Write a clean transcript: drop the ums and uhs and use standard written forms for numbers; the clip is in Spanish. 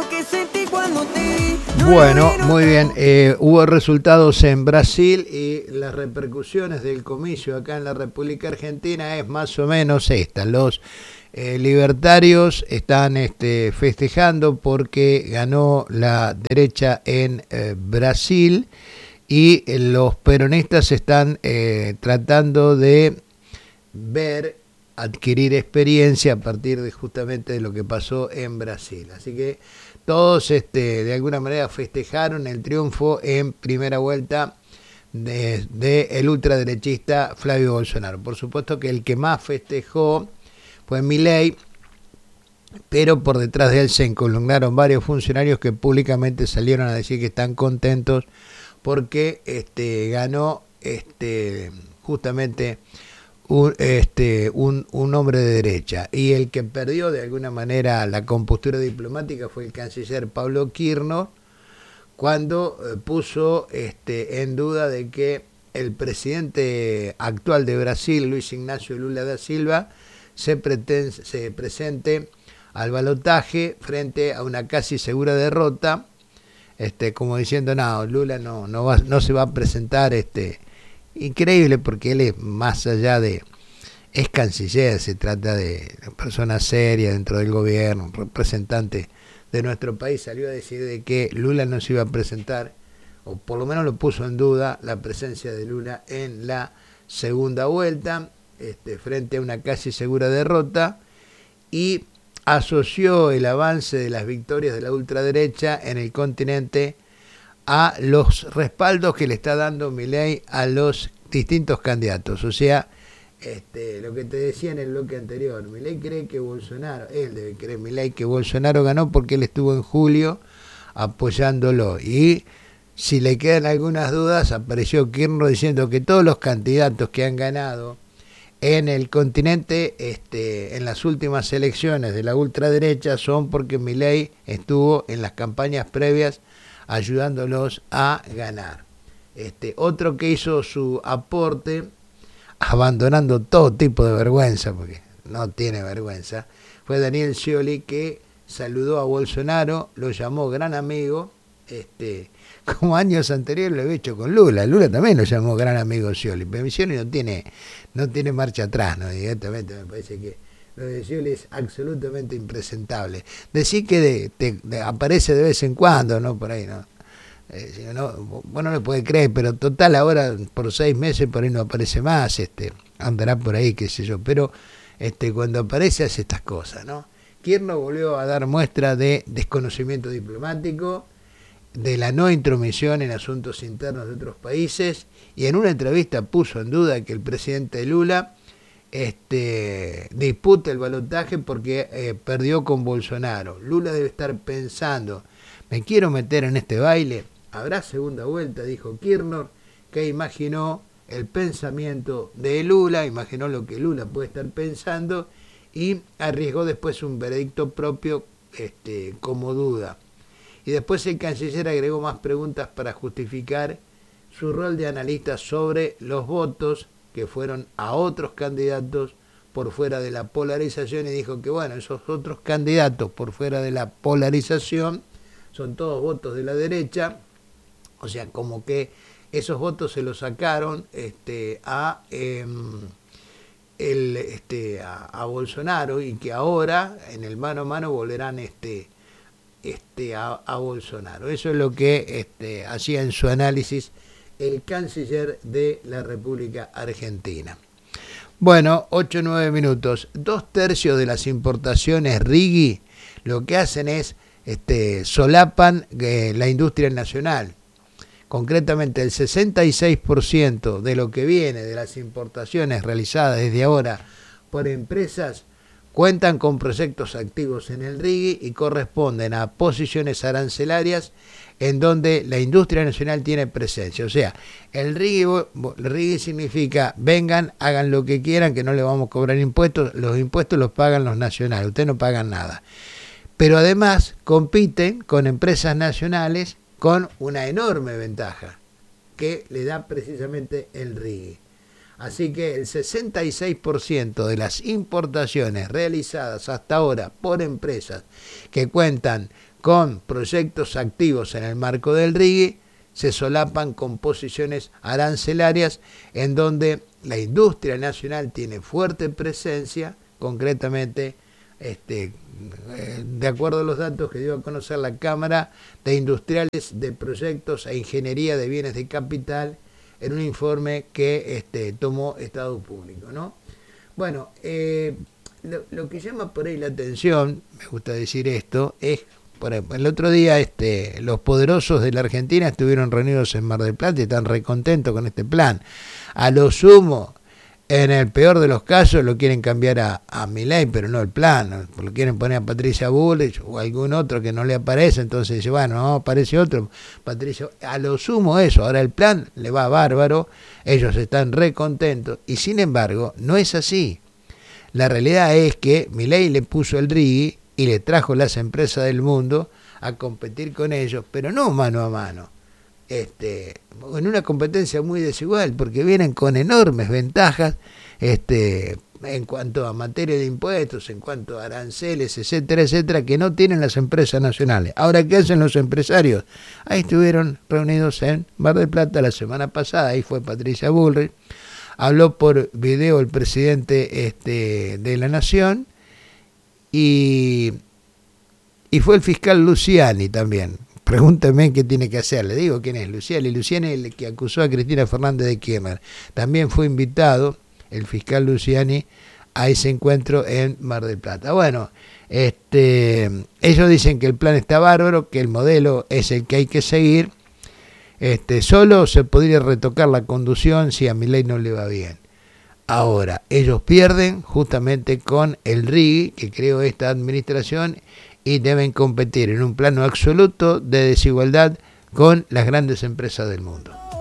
Bueno, muy bien. Hubo resultados en Brasil y las repercusiones del comicio acá en la República Argentina es más o menos esta. Los libertarios están festejando porque ganó la derecha en Brasil y los peronistas están tratando de adquirir experiencia a partir de justamente de lo que pasó en Brasil. Así que todos de alguna manera festejaron el triunfo en primera vuelta de el ultraderechista Flavio Bolsonaro. Por supuesto que el que más festejó fue Milei, pero por detrás de él se encolumnaron varios funcionarios que públicamente salieron a decir que están contentos porque ganó justamente un hombre de derecha, y el que perdió de alguna manera la compostura diplomática fue el canciller Pablo Kirchner cuando puso en duda de que el presidente actual de Brasil, Luis Ignacio Lula da Silva, se presente al balotaje frente a una casi segura derrota, como diciendo no, Lula no se va a presentar. Increíble, porque él es más allá es canciller, se trata de persona seria dentro del gobierno, un representante de nuestro país, salió a decir de que Lula no se iba a presentar, o por lo menos lo puso en duda la presencia de Lula en la segunda vuelta, frente a una casi segura derrota, y asoció el avance de las victorias de la ultraderecha en el continente a los respaldos que le está dando Milei a los distintos candidatos. O sea, lo que te decía en el bloque anterior, Milei cree que Milei que Bolsonaro ganó porque él estuvo en julio apoyándolo, y si le quedan algunas dudas, apareció Kirchner diciendo que todos los candidatos que han ganado en el continente en las últimas elecciones de la ultraderecha son porque Milei estuvo en las campañas previas ayudándolos a ganar. Otro que hizo su aporte, abandonando todo tipo de vergüenza, porque no tiene vergüenza, fue Daniel Scioli, que saludó a Bolsonaro, lo llamó gran amigo, como años anteriores lo había hecho con Lula. Lula también lo llamó gran amigo Scioli, pero Scioli no tiene marcha atrás, ¿no? Directamente me parece que lo de Scioli es absolutamente impresentable. Decir que aparece de vez en cuando, ¿no? Por ahí, ¿no? Vos no le podés creer, pero total ahora por 6 meses por ahí no aparece más, andará por ahí, qué sé yo, pero cuando aparece hace estas cosas, ¿no? Kirchner volvió a dar muestra de desconocimiento diplomático, de la no intromisión en asuntos internos de otros países, y en una entrevista puso en duda que el presidente Lula disputa el balotaje porque perdió con Bolsonaro. Lula debe estar pensando, ¿me quiero meter en este baile? ¿Habrá segunda vuelta?, dijo Kirchner, que imaginó el pensamiento de Lula, imaginó lo que Lula puede estar pensando y arriesgó después un veredicto propio como duda. Y después el canciller agregó más preguntas para justificar su rol de analista sobre los votos que fueron a otros candidatos por fuera de la polarización, y dijo que bueno, esos otros candidatos por fuera de la polarización son todos votos de la derecha, o sea, como que esos votos se los sacaron a Bolsonaro, y que ahora en el mano a mano volverán a Bolsonaro. Eso es lo que hacía en su análisis el canciller de la República Argentina. Bueno, 8-9 minutos. 2/3 de las importaciones RIGI lo que hacen es solapan la industria nacional. Concretamente, el 66% de lo que viene de las importaciones realizadas desde ahora por empresas cuentan con proyectos activos en el RIGI y corresponden a posiciones arancelarias en donde la industria nacional tiene presencia. O sea, el RIGI significa vengan, hagan lo que quieran, que no le vamos a cobrar impuestos, los impuestos los pagan los nacionales, ustedes no pagan nada. Pero además compiten con empresas nacionales con una enorme ventaja que le da precisamente el RIGI. Así que el 66% de las importaciones realizadas hasta ahora por empresas que cuentan con proyectos activos en el marco del RIGI, se solapan con posiciones arancelarias en donde la industria nacional tiene fuerte presencia, concretamente, de acuerdo a los datos que dio a conocer la Cámara de Industriales de Proyectos e Ingeniería de Bienes de Capital en un informe que tomó Estado Público, ¿no? Bueno, lo que llama por ahí la atención, me gusta decir esto, es el otro día los poderosos de la Argentina estuvieron reunidos en Mar del Plata y están recontentos con este plan. A lo sumo, en el peor de los casos lo quieren cambiar a Milei, pero no el plan, lo quieren poner a Patricia Bullrich o algún otro que no le aparece, entonces dice, bueno, no, aparece otro, Patricia, a lo sumo eso. Ahora el plan le va bárbaro, ellos están recontentos, y sin embargo no es así. La realidad es que Milei le puso el RIGI y le trajo las empresas del mundo a competir con ellos, pero no mano a mano, en una competencia muy desigual, porque vienen con enormes ventajas en cuanto a materia de impuestos, en cuanto a aranceles, etcétera, etcétera, que no tienen las empresas nacionales. Ahora, ¿qué hacen los empresarios? Ahí estuvieron reunidos en Mar del Plata la semana pasada, ahí fue Patricia Bullrich, habló por video el presidente de la Nación, y fue el fiscal Luciani también. Pregúntame qué tiene que hacer. Le digo quién es Luciani. Luciani es el que acusó a Cristina Fernández de Kirchner. También fue invitado el fiscal Luciani a ese encuentro en Mar del Plata. Bueno, ellos dicen que el plan está bárbaro, que el modelo es el que hay que seguir. Solo se podría retocar la conducción si a Milei no le va bien. Ahora, ellos pierden justamente con el RIGI que creó esta administración y deben competir en un plano absoluto de desigualdad con las grandes empresas del mundo.